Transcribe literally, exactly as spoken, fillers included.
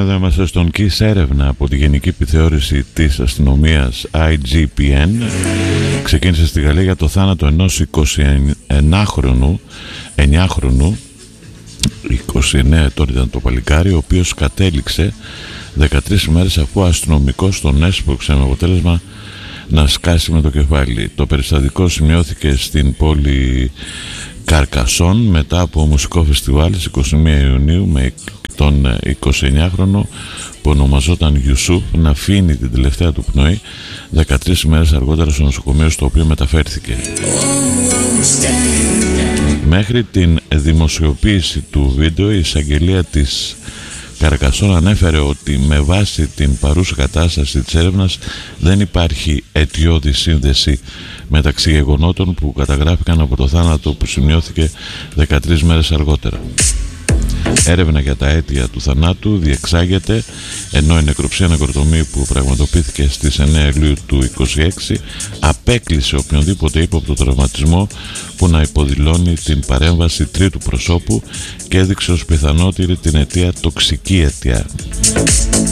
εδώ είμαστε στον Kiss. Έρευνα από τη Γενική Επιθεώρηση της Αστυνομίας άι τζι πι εν ξεκίνησε στη Γαλλία για το θάνατο ενός εικοσιεννιάχρονου εννιάχρονου είκοσι εννέα ετών ήταν το παλικάρι, ο οποίος κατέληξε δεκατρείς ημέρες αφού ο αστυνομικός τον έσπρωξε με αποτέλεσμα να σκάσει με το κεφάλι. Το περιστατικό σημειώθηκε στην πόλη Καρκασόν μετά από μουσικό φεστιβάλ στις είκοσι μία Ιουνίου με τον εικοσιεννιάχρονο που ονομαζόταν Ιουσούφ να αφήνει την τελευταία του πνοή δεκατρείς ημέρες αργότερα στο νοσοκομείο στο οποίο μεταφέρθηκε. Μέχρι την δημοσιοποίηση του βίντεο η εισαγγελία της Καρκασόν ανέφερε ότι με βάση την παρούσα κατάσταση της έρευνας δεν υπάρχει αιτιώδη σύνδεση μεταξύ γεγονότων που καταγράφηκαν από το θάνατο που σημειώθηκε δεκατρείς μέρες αργότερα. Έρευνα για τα αίτια του θανάτου διεξάγεται, ενώ η νεκροψία νεκροτομή που πραγματοποιήθηκε στις εννέα Ιουλίου του είκοσι έξι απέκλεισε οποιονδήποτε ύποπτο τραυματισμό που να υποδηλώνει την παρέμβαση τρίτου προσώπου και έδειξε ως πιθανότερη την αιτία τοξική αιτία.